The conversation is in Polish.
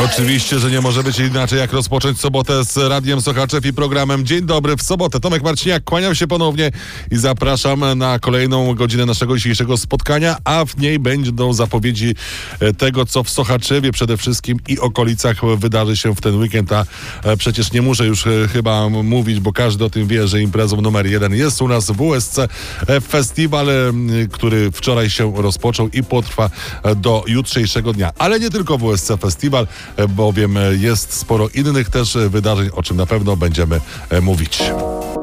Oczywiście, że nie może być inaczej jak rozpocząć sobotę z Radiem Sochaczew i programem Dzień Dobry w sobotę. Tomek Marciniak, kłaniam się ponownie i zapraszam na kolejną godzinę naszego dzisiejszego spotkania, a w niej będą zapowiedzi tego, co w Sochaczewie przede wszystkim i okolicach wydarzy się w ten weekend, a przecież nie muszę już chyba mówić, bo każdy o tym wie, że imprezą numer 1 jest u nas WSC Festiwal, który wczoraj się rozpoczął i potrwa do jutrzejszego dnia. Ale nie tylko WSC Festiwal, bowiem jest sporo innych też wydarzeń, o czym na pewno będziemy mówić.